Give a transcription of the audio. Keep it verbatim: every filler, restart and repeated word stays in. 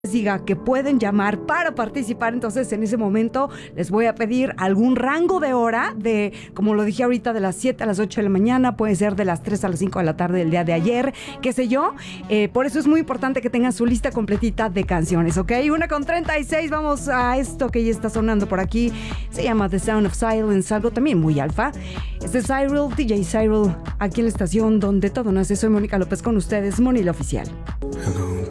diga que pueden llamar para participar, entonces en ese momento les voy a pedir algún rango de hora de, como lo dije ahorita, de las siete a las ocho de la mañana, puede ser de las tres a las cinco de la tarde del día de ayer, qué sé yo. Eh, por eso es muy importante que tengan su lista completita de canciones, ¿ok? Una con treinta y seis, vamos a esto que ya está sonando por aquí. Se llama The Sound of Silence, algo también muy alfa. Este es Cyril, D J Cyril, aquí en la estación donde todo nace. Soy Mónica López con ustedes, Moni la Oficial.